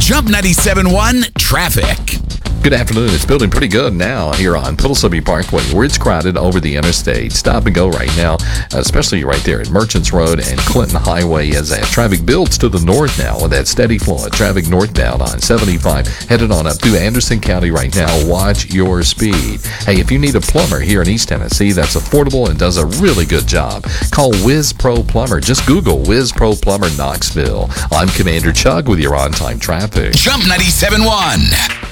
Jump 97.1 Traffic. Good afternoon. It's building pretty good now here on Pillsbury Parkway, where it's crowded over the interstate. Stop and go right now, especially right there at Merchants Road and Clinton Highway, as that traffic builds to the north now with that steady flow of traffic northbound on 75, headed on up through Anderson County right now. Watch your speed. Hey, if you need a plumber here in East Tennessee that's affordable and does a really good job, call Whiz Pro Plumber. Just Google Whiz Pro Plumber Knoxville. I'm Commander Chug with your on-time traffic. Jump 97.1.